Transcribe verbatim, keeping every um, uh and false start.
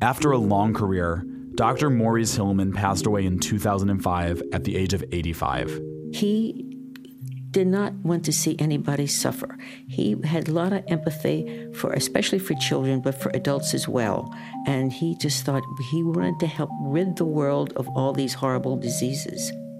After a long career, Doctor Maurice Hilleman passed away in two thousand five at the age of eighty-five. He did not want to see anybody suffer. He had a lot of empathy for, especially for children, but for adults as well. And he just thought he wanted to help rid the world of all these horrible diseases.